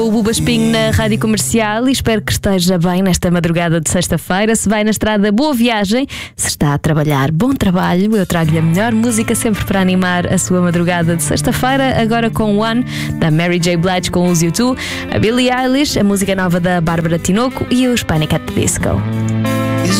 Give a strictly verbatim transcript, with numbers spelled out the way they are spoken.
O Buba Espinho na Rádio Comercial e espero que esteja bem nesta madrugada de sexta-feira. Se vai na estrada, boa viagem. Se está a trabalhar, bom trabalho. Eu trago-lhe a melhor música sempre para animar a sua madrugada de sexta-feira. Agora com One, da Mary J. Blige com os U dois, a Billie Eilish, a música nova da Bárbara Tinoco e os Panic! At the Disco.